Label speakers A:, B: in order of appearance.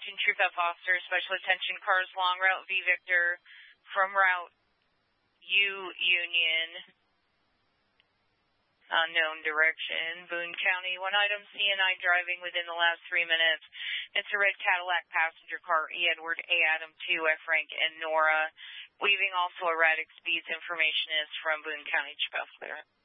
A: Attention Troop F Officer, special attention cars long route V Victor from route U Union, unknown direction, Boone County. One item CNI driving within the last 3 minutes. It's a red Cadillac passenger car, E. Edward, A. Adam, 2, F. Frank, and Nora. Weaving also erratic speeds. Information is from Boone County Chief Clear.